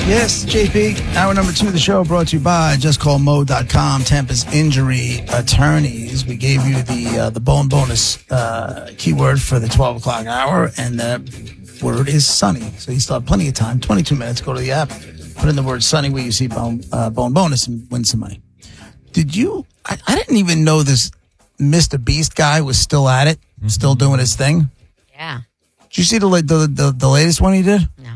Yes, JP. Hour number 2 of the show brought to you by JustCallMo.com, Tampa's injury attorneys. We gave you the bone bonus keyword for the 12 o'clock hour, and the word is sunny. So you still have plenty of time, 22 minutes. Go to the app, put in the word sunny where you see bone bonus and win some money. Did you? I didn't even know this Mr. Beast guy was still at it, still doing his thing. Yeah. Did you see the latest one he did? No.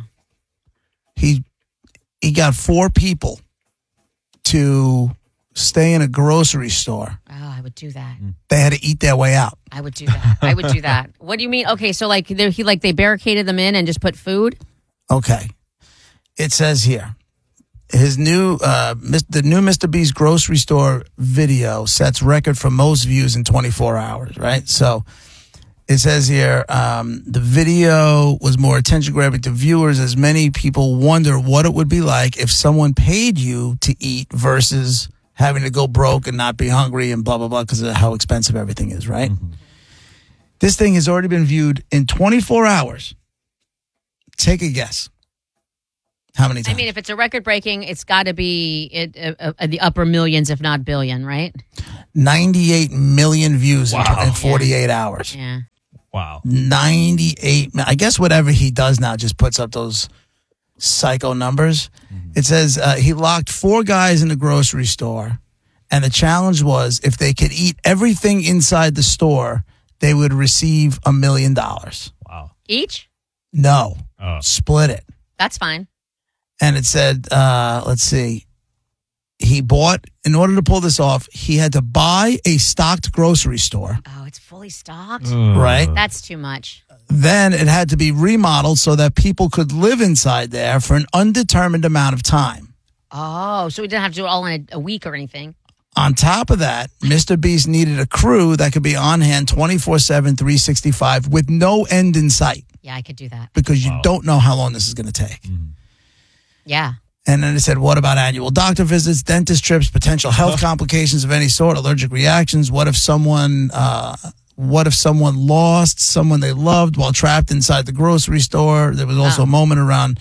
He got 4 people to stay in a grocery store. Oh, I would do that. They had to eat their way out. I would do that. I would do that. What do you mean? Okay, so like they barricaded them in and just put food? Okay. It says here, his new the new Mr. Beast grocery store video sets record for most views in 24 hours, right? So it says here, the video was more attention-grabbing to viewers as many people wonder what it would be like if someone paid you to eat versus having to go broke and not be hungry and blah, blah, blah, because of how expensive everything is, right? Mm-hmm. This thing has already been viewed in 24 hours. Take a guess. How many times? I mean, if it's a record-breaking, it's got to be the upper millions, if not billion, right? 98 million views in 48 hours. Yeah. Wow. 98. I guess whatever he does now just puts up those psycho numbers. Mm-hmm. It says he locked 4 guys in the grocery store, and the challenge was if they could eat everything inside the store, they would receive $1 million. Wow. Each? No. Split it. That's fine. And it said, let's see. He bought, in order to pull this off, he had to buy a stocked grocery store. Oh, it's fully stocked? Right. That's too much. Then it had to be remodeled so that people could live inside there for an undetermined amount of time. Oh, so we didn't have to do it all in a week or anything. On top of that, Mr. Beast needed a crew that could be on hand 24/7, 365 with no end in sight. Yeah, I could do that. Because you don't know how long this is going to take. Mm-hmm. Yeah. And then it said, what about annual doctor visits, dentist trips, potential health complications of any sort, allergic reactions? What if someone lost someone they loved while trapped inside the grocery store? There was also a moment around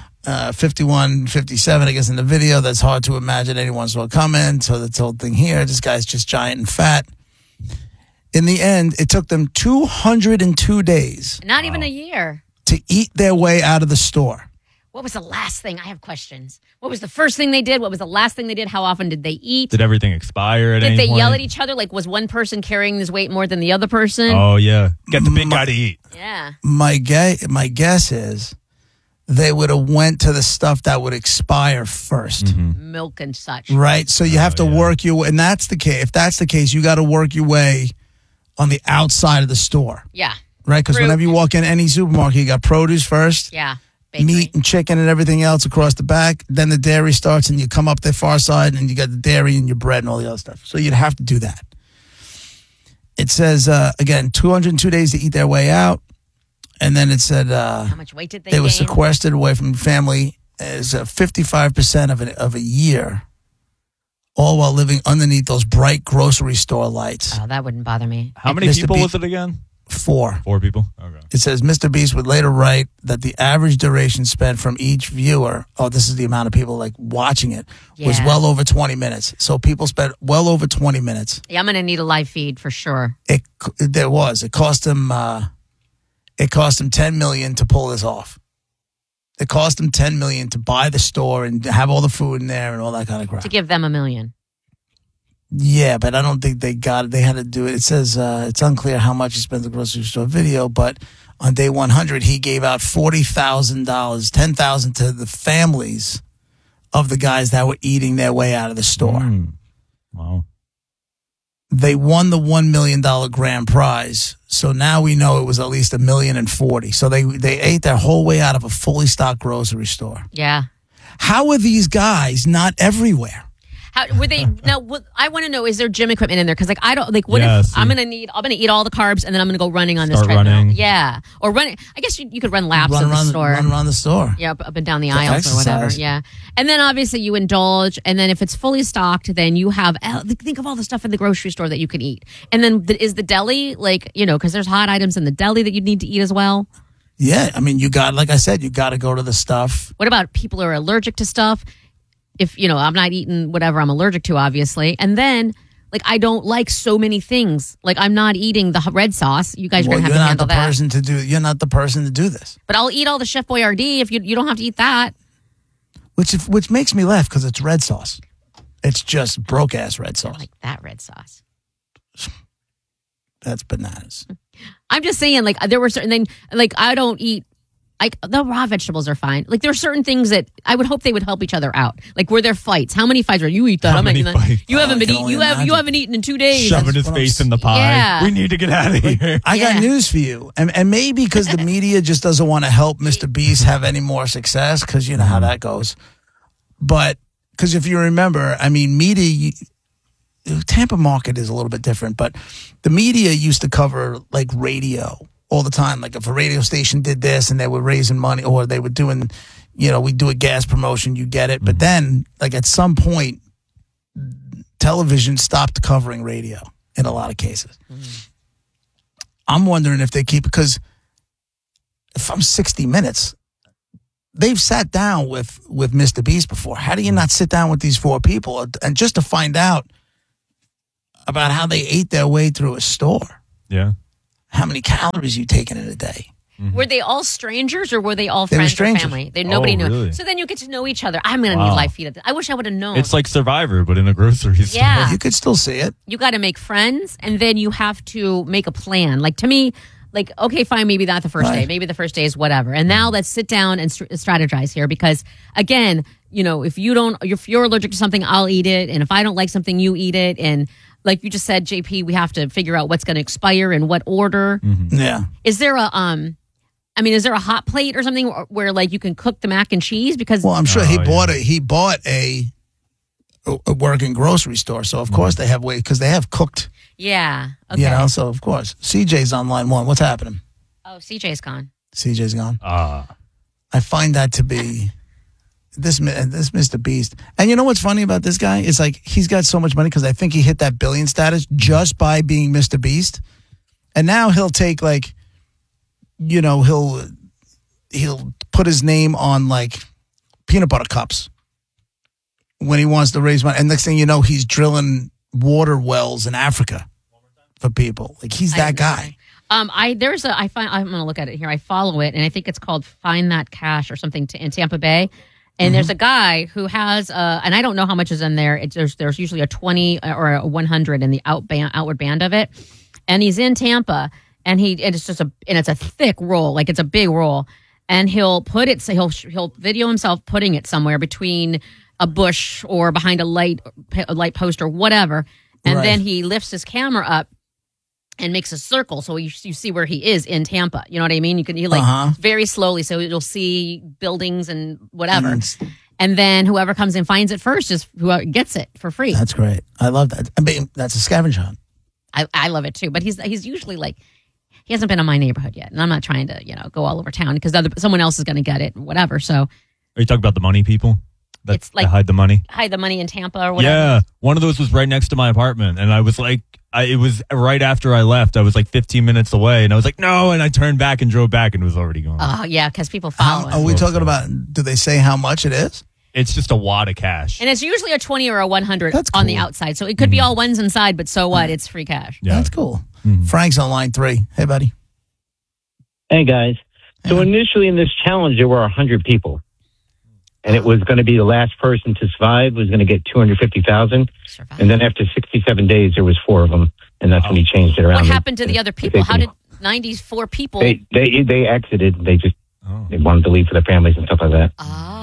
51, 57, I guess, in the video. That's hard to imagine anyone saw coming. So that's the whole thing here. This guy's just giant and fat. In the end, it took them 202 days. Not even a year. To eat their way out of the store. What was the last thing? I have questions. What was the first thing they did? What was the last thing they did? How often did they eat? Did everything expire at any point? Did they yell at each other? Like, was one person carrying this weight more than the other person? Oh, yeah. Get the big guy to eat. Yeah. My guess is they would have went to the stuff that would expire first. Mm-hmm. Milk and such. Right? So you have to work your way. And that's the case. If that's the case, you got to work your way on the outside of the store. Yeah. Right? Because whenever you walk in any supermarket, you got produce first. Yeah. Bakery. Meat and chicken and everything else across the back. Then the dairy starts and you come up the far side and you got the dairy and your bread and all the other stuff. So you'd have to do that. It says, again, 202 days to eat their way out. And then it said how much weight did they were gain? sequestered away from family as 55% of a year, all while living underneath those bright grocery store lights. Oh, that wouldn't bother me. How many people was it again? 4. 4 people? Okay. It says Mr. Beast would later write that the average duration spent from each viewer, this is the amount of people like watching it, was well over 20 minutes. So people spent well over 20 minutes. Yeah, I'm going to need a live feed for sure. It cost him $10 million to pull this off. It cost him $10 million to buy the store and have all the food in there and all that kind of crap. To give them $1 million. Yeah, but I don't think they got it. They had to do it. It says it's unclear how much he spent the grocery store video, but on day 100, he gave out $40,000, $10,000 to the families of the guys that were eating their way out of the store. Wow. They won the $1 million grand prize. So now we know it was at least $1,040,000. So they ate their whole way out of a fully stocked grocery store. Yeah. How are these guys not everywhere? How were they? Now, I want to know: is there gym equipment in there? Because, I don't like. What if I'm gonna eat all the carbs and then I'm gonna go running on this treadmill? Yeah, or running. I guess you could run laps of the store. Run around the store. Yeah, up and down the aisles or whatever. Yeah, and then obviously you indulge, and then if it's fully stocked, then you have think of all the stuff in the grocery store that you can eat, and then is the deli because there's hot items in the deli that you need to eat as well. Yeah, I mean, like I said, you got to go to the stuff. What about people who are allergic to stuff? If, I'm not eating whatever I'm allergic to, obviously. And then, like, I don't like so many things. Like, I'm not eating the red sauce. You guys are going to have to handle that. You're not the person to do this. But I'll eat all the Chef Boyardee if you don't have to eat that. Which makes me laugh because it's red sauce. It's just broke-ass red sauce. I like that red sauce. That's bananas. I'm just saying, like, there were certain things, like, I don't eat, like, the raw vegetables are fine. Like, there are certain things that I would hope they would help each other out. Like, were there fights? How many fights were you eat that? I'm not eating that. You haven't been eating. You haven't eaten in 2 days. Shoving his face in the pie. Yeah. We need to get out of here. I got news for you. And maybe because the media just doesn't want to help Mr. Beast have any more success, because you know how that goes. But, because if you remember, I mean, media, Tampa market is a little bit different, but the media used to cover, like, radio all the time. Like, if a radio station did this and they were raising money, or they were doing, we do a gas promotion, you get it. But then, like, at some point, television stopped covering radio in a lot of cases. I'm wondering if they keep, because if I'm 60 Minutes, they've sat down with Mr. Beast before. How do you not sit down with these 4 people and just to find out about how they ate their way through a store? Yeah. How many calories you taking in a day? Were they all strangers, or were they all friends or family? Nobody knew. Really? So then you get to know each other. I'm going to need live feed. I wish I would have known. It's like Survivor, but in a grocery store. Yeah. Well, you could still see it. You got to make friends, and then you have to make a plan. Like, to me, like, okay, fine, maybe not the first day. Maybe the first day is whatever. And now let's sit down and strategize here, because, again, if you're allergic to something, I'll eat it. And if I don't like something, you eat it. And like you just said, JP, we have to figure out what's going to expire in what order. Yeah. Is there a hot plate or something where like you can cook the mac and cheese? Because I'm sure he bought a working grocery store, so of course they have because they have cooked. Yeah. Okay. So of course CJ's on line 1. What's happening? Oh, CJ's gone. CJ's gone. I find that to be. This Mr. Beast. And you know what's funny about this guy? It's like he's got so much money because I think he hit that billion status just by being Mr. Beast. And now he'll take like, he'll put his name on like peanut butter cups when he wants to raise money. And next thing you know, he's drilling water wells in Africa for people. Like he's that guy. I'm going to look at it here. I follow it, and I think it's called Find That Cash or something in Tampa Bay. And there's a guy who has, and I don't know how much is in there. There's usually a 20 or a 100 in the outward band of it. And he's in Tampa, and it's a thick roll, like it's a big roll. And he'll put it, so he'll video himself putting it somewhere between a bush or behind a light post or whatever. And then he lifts his camera up and makes a circle, so you see where he is in Tampa. You know what I mean? He very slowly, so you'll see buildings and whatever. And then whoever comes and finds it first is who gets it for free. That's great. I love that. I mean, that's a scavenger hunt. I love it too. But he's usually like, he hasn't been in my neighborhood yet, and I'm not trying to go all over town because someone else is going to get it, whatever. So, are you talking about the money people? It's like hide the money. Hide the money in Tampa or whatever. Yeah, one of those was right next to my apartment, and I was like, it was right after I left. I was like 15 minutes away, and I was like, no, and I turned back and drove back, and it was already gone. Oh yeah, because people follow. Are we talking about? Do they say how much it is? It's just a wad of cash, and it's usually a 20 or a 100 on the outside. So it could be all ones inside, but so what? It's free cash. Yeah, that's cool. Frank's on line 3. Hey, buddy. Hey guys. So initially in this challenge, there were 100 people. And it was going to be the last person to survive was going to get $250,000. And then after 67 days, there was 4 of them, and that's when he changed it around. What happened to the other people? How did 94 people? They exited. They just they wanted to leave for their families and stuff like that.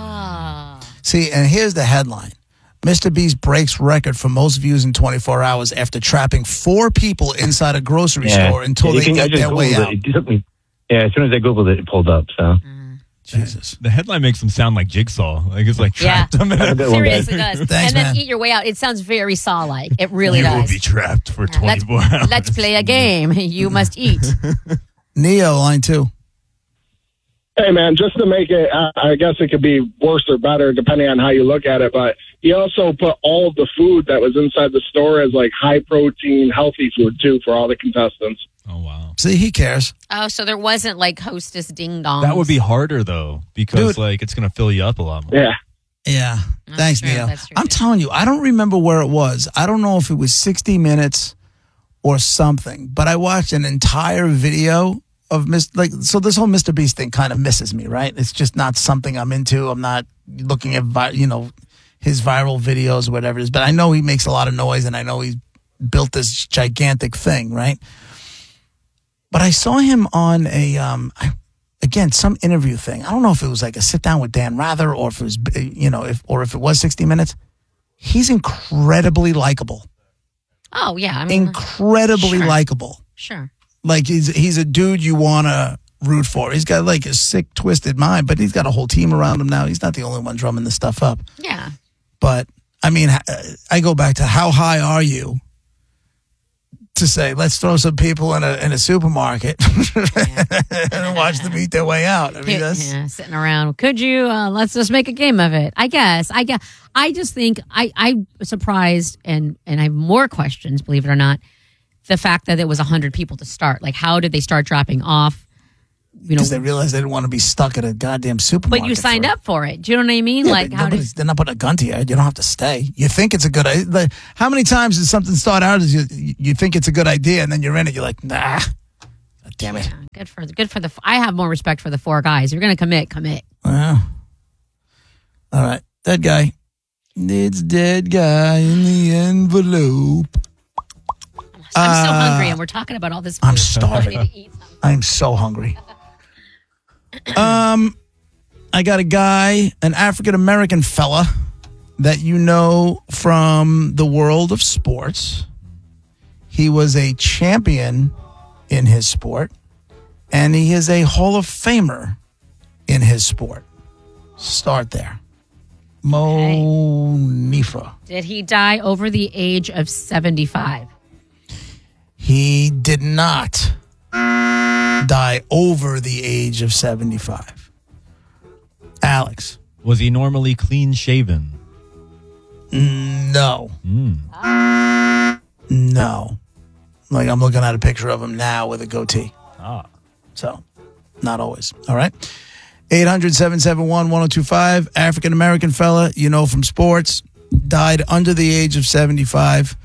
See, and here's the headline: Mr. Beast breaks record for most views in 24 hours after trapping 4 people inside a grocery store until they get their way out. It took me, as soon as I googled it, it pulled up. So. Jesus. The headline makes them sound like Jigsaw. Like it's like trapped them. Seriously does. Thanks, and then eat your way out. It sounds very Saw-like. It really does. You will be trapped for 24 hours. Let's play a game. You must eat. Neo, line 2. Hey, man, just to make it, I guess it could be worse or better depending on how you look at it, but he also put all of the food that was inside the store as like high protein, healthy food too for all the contestants. Oh, wow. See, he cares. Oh, so there wasn't like hostess ding dong. That would be harder, though, because Dude. it's going to fill you up a lot more. Yeah. Yeah. Thanks, true, Neil. that's true, I'm too. telling you, I don't remember where it was. I don't know if it was 60 Minutes or something, but I watched an entire video of so this whole Mr. Beast thing kind of misses me, right? It's just not something I'm into. I'm not looking at, his viral videos or whatever it is, but I know he makes a lot of noise and I know he's built this gigantic thing, right? But I saw him on some interview thing. I don't know if it was like a sit down with Dan Rather or if it was, if it was 60 Minutes. He's incredibly likable. Oh, yeah. I mean, Incredibly sure. likable. Sure. Like he's a dude you want to root for. He's got like a sick, twisted mind, but he's got a whole team around him now. He's not the only one drumming this stuff up. Yeah. But I mean, I go back to how high are you to say, let's throw some people in a supermarket and watch them eat their way out. I mean, that's sitting around. Could you? Let's just make a game of it. I guess. I just think I'm surprised, and I have more questions. Believe it or not, the fact that it was 100 people to start. Like, how did they start dropping off? Because they realized they didn't want to be stuck at a goddamn supermarket. But you signed up for it. Do you know what I mean? Yeah, like, they're not putting a gun to your head. You don't have to stay. You think it's a good idea. How many times does something start out as you think it's a good idea, and then you're in it, you're like, nah. God damn it. Yeah, good for the. I have more respect for the four guys. You're going to commit. All right. Dead guy. It's dead guy in the envelope. I'm so hungry, and we're talking about all this food. I'm starving. I need to eat something. I'm so hungry. I got a guy, an African-American fella that you know from the world of sports. He was a champion in his sport, and he is a Hall of Famer in his sport. Start there. Mo Nifa. Did he die over the age of 75? He did not die over the age of 75. Alex. Was he normally clean shaven? No. No. Like, I'm looking at a picture of him now with a goatee. So, not always. All right. 800-771-1025. African-American fella, you know, from sports. Died under the age of 75.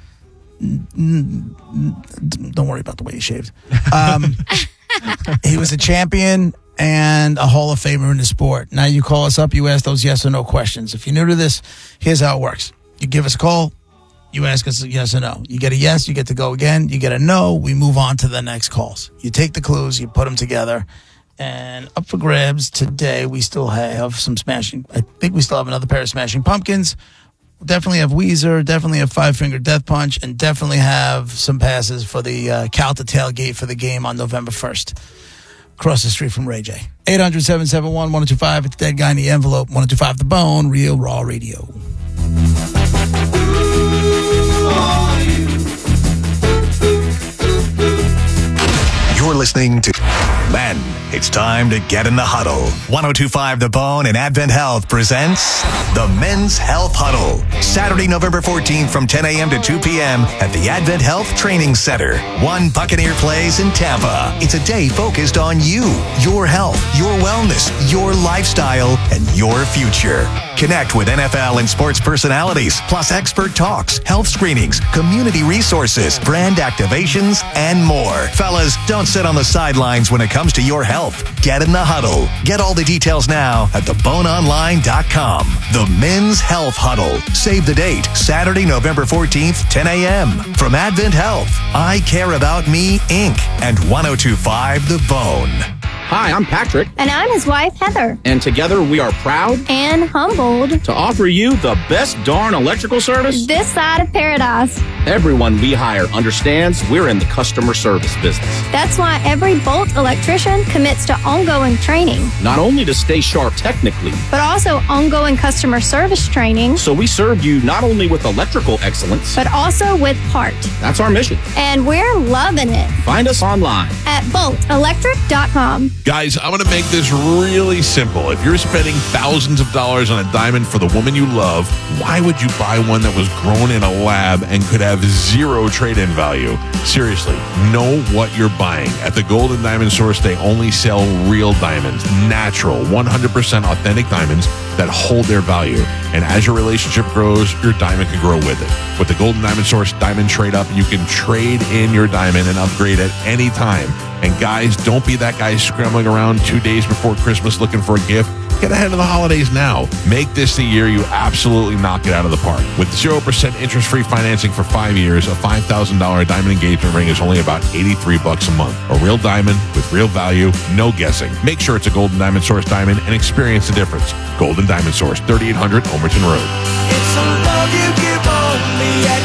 Don't worry about the way he shaved. He was a champion and a Hall of Famer in the sport. Now you call us up, you ask those yes or no questions. If you're new to this, here's how it works. You give us a call, you ask us a yes or no. You get a yes, you get to go again. You get a no, we move on to the next calls. You take the clues, you put them together. And up for grabs today, we still have some Smashing. I think we still have another pair of Smashing Pumpkins. Definitely have Weezer, definitely have Five Finger Death Punch, and definitely have some passes for the Calta tailgate for the game on November 1st. Across the street from Ray J. 800-771-1025. It's Dead Guy in the Envelope. 1025 The Bone. Real Raw Radio. You're listening to Men. It's time to get in the huddle. 1025 The Bone and Advent Health presents the Men's Health Huddle. Saturday, November 14th from 10 a.m. to 2 p.m. at the Advent Health Training Center. One Buccaneer Place in Tampa. It's a day focused on you, your health, your wellness, your lifestyle, and your future. Connect with NFL and sports personalities, plus expert talks, health screenings, community resources, brand activations, and more. Fellas, don't sit on the sidelines when it comes to your health. Get in the huddle. Get all the details now at theboneonline.com. The Men's Health Huddle. Save the date, Saturday, November 14th, 10 a.m. From Advent Health, I Care About Me, Inc., and 1025 The Bone. Hi, I'm Patrick. And I'm his wife, Heather. And together we are proud and humbled to offer you the best darn electrical service this side of paradise. Everyone we hire understands we're in the customer service business. That's why every Bolt electrician commits to ongoing training. Not only to stay sharp technically, but also ongoing customer service training. So we serve you not only with electrical excellence, but also with heart. That's our mission. And we're loving it. Find us online at boltelectric.com. Guys, I'm going to make this really simple. If you're spending thousands of dollars on a diamond for the woman you love, why would you buy one that was grown in a lab and could have zero trade-in value? Seriously, know what you're buying. At the Gold and Diamond Source, they only sell real diamonds, natural, 100% authentic diamonds that hold their value. And as your relationship grows, your diamond can grow with it. With the Gold and Diamond Source Diamond Trade Up, you can trade in your diamond and upgrade at any time. And guys, don't be that guy scrambling around 2 days before Christmas looking for a gift. Get ahead of the holidays now. Make this the year you absolutely knock it out of the park. With 0% interest-free financing for 5 years, a $5,000 diamond engagement ring is only about $83 a month. A real diamond with real value, no guessing. Make sure it's a Golden Diamond Source diamond and experience the difference. Golden Diamond Source, 3800 Omerton Road. It's a love you give only at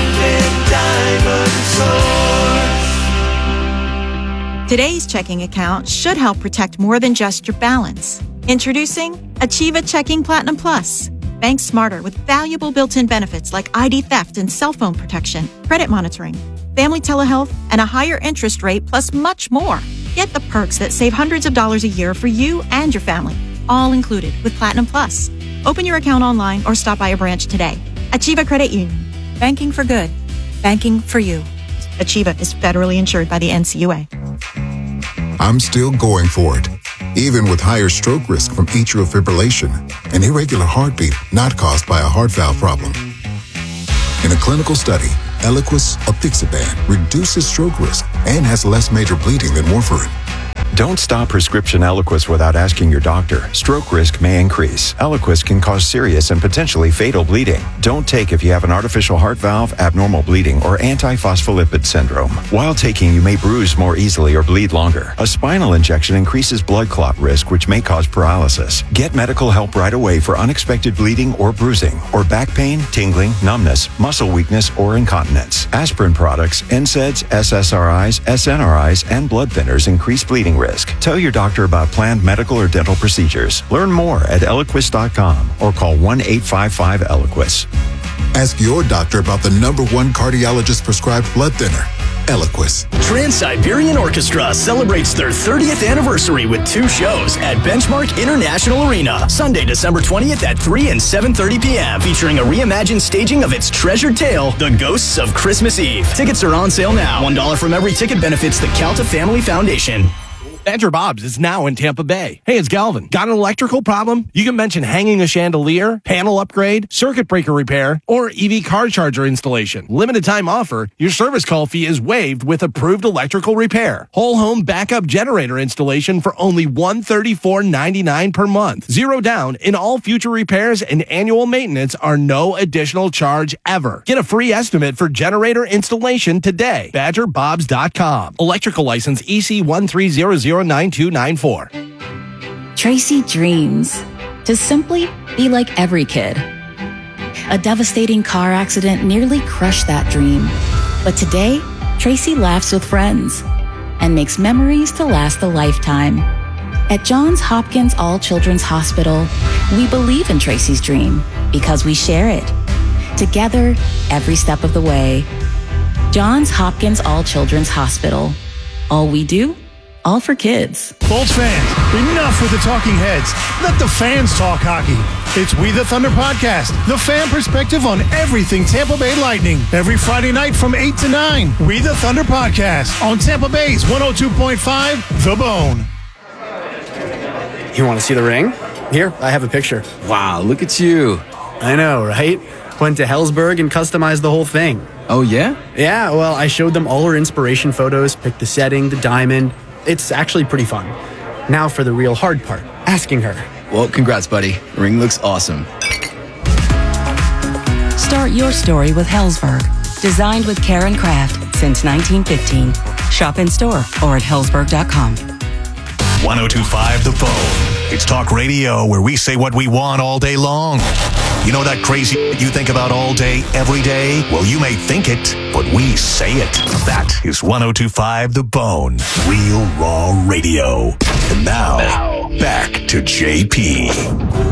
Golden Diamond Source. Today's checking account should help protect more than just your balance. Introducing Achieva Checking Platinum Plus. Bank smarter with valuable built-in benefits like ID theft and cell phone protection, credit monitoring, family telehealth, and a higher interest rate, plus much more. Get the perks that save hundreds of dollars a year for you and your family, all included with Platinum Plus. Open your account online or stop by a branch today. Achieva Credit Union. Banking for good. Banking for you. Achieva is federally insured by the NCUA. I'm still going for it, even with higher stroke risk from atrial fibrillation, an irregular heartbeat not caused by a heart valve problem. In a clinical study, Eliquis apixaban reduces stroke risk and has less major bleeding than warfarin. Don't stop prescription Eliquis without asking your doctor. Stroke risk may increase. Eliquis can cause serious and potentially fatal bleeding. Don't take if you have an artificial heart valve, abnormal bleeding, or antiphospholipid syndrome. While taking, you may bruise more easily or bleed longer. A spinal injection increases blood clot risk, which may cause paralysis. Get medical help right away for unexpected bleeding or bruising, or back pain, tingling, numbness, muscle weakness, or incontinence. Aspirin products, NSAIDs, SSRIs, SNRIs, and blood thinners increase bleeding risk. Tell your doctor about planned medical or dental procedures. Learn more at Eliquis.com or call 1-855-ELIQUIS. Ask your doctor about the #1 cardiologist prescribed blood thinner, Eliquis. Trans-Siberian Orchestra celebrates their 30th anniversary with 2 shows at Benchmark International Arena, Sunday, December 20th at 3 and 7:30 p.m., featuring a reimagined staging of its treasured tale, The Ghosts of Christmas Eve. Tickets are on sale now. $1 from every ticket benefits the Calta Family Foundation. Badger Bob's is now in Tampa Bay. Hey, it's Galvin. Got an electrical problem? You can mention hanging a chandelier, panel upgrade, circuit breaker repair, or EV car charger installation. Limited time offer. Your service call fee is waived with approved electrical repair. Whole home backup generator installation for only $134.99 per month. 0 down in all future repairs, and annual maintenance are no additional charge ever. Get a free estimate for generator installation today. BadgerBobs.com. Electrical license EC130099294. Tracy dreams to simply be like every kid. A devastating car accident nearly crushed that dream. But today, Tracy laughs with friends and makes memories to last a lifetime. At Johns Hopkins All Children's Hospital, we believe in Tracy's dream because we share it. Together, every step of the way. Johns Hopkins All Children's Hospital. All we do, all for kids. Bolts fans, enough with the talking heads. Let the fans talk hockey. It's We the Thunder Podcast, the fan perspective on everything Tampa Bay Lightning. Every Friday night from 8 to 9. We the Thunder Podcast on Tampa Bay's 102.5 The Bone. You want to see the ring? Here, I have a picture. Wow, look at you. I know, right? Went to Helzberg and customized the whole thing. Oh, yeah? Yeah, well, I showed them all her inspiration photos, picked the setting, the diamond. It's actually pretty fun. Now for the real hard part, asking her. Well, congrats, buddy. The ring looks awesome. Start your story with Helzberg. Designed with care and craft since 1915. Shop in store or at Helzberg.com. 102.5 The Bone. It's talk radio where we say what we want all day long. You know that crazy you think about all day, every day? Well, you may think it, but we say it. That is 102.5 The Bone. Real raw radio. And now, back to JP.